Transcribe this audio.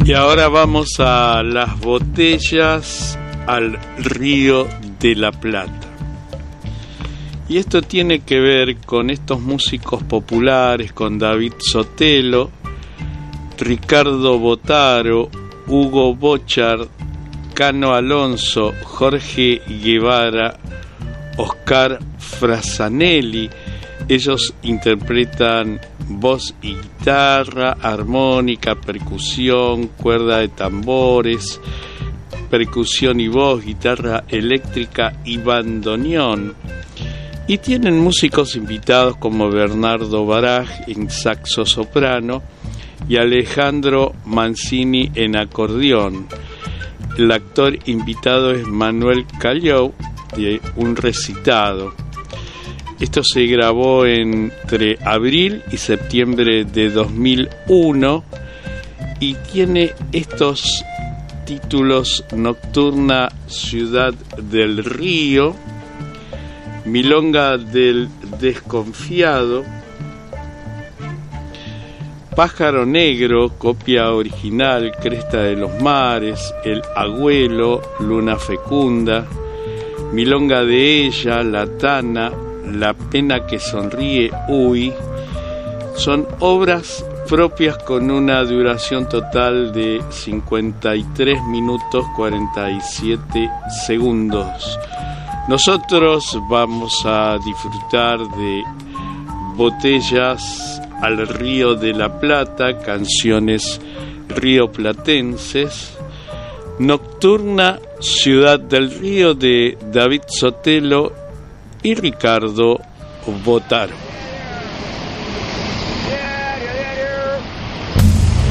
Y ahora vamos a las botellas al Río de la Plata. Y esto tiene que ver con estos músicos populares, con David Sotelo, Ricardo Botaro, Hugo Bochard, Cano Alonso, Jorge Guevara, Oscar Frasanelli. Ellos interpretan voz y guitarra, armónica, percusión, cuerda de tambores, percusión y voz, guitarra eléctrica y bandoneón. Y tienen músicos invitados como Bernardo Baraj en saxo soprano y Alejandro Mancini en acordeón. El actor invitado es Manuel Callao de un recitado. Esto se grabó entre abril y septiembre de 2001 y tiene estos títulos: Nocturna Ciudad del Río, Milonga del Desconfiado, Pájaro Negro, copia original, Cresta de los Mares, El Agüelo, Luna Fecunda, Milonga de ella, La Tana, La Pena que Sonríe, Uy. Son obras propias con una duración total de 53 minutos 47 segundos. Nosotros vamos a disfrutar de Botellas al Río de la Plata, canciones rioplatenses. Nocturna Ciudad del Río de David Sotelo y Ricardo Botaro.